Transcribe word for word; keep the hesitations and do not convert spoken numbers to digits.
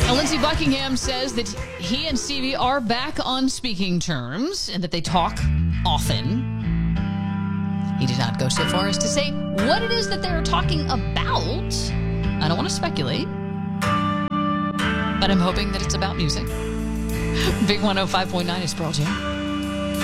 Now, Lindsey Buckingham says that he and Stevie are back on speaking terms and that they talk often. He did not go so far as to say what it is that they're talking about. I don't want to speculate, but I'm hoping that it's about music. Big one oh five point nine is Pearl Jam.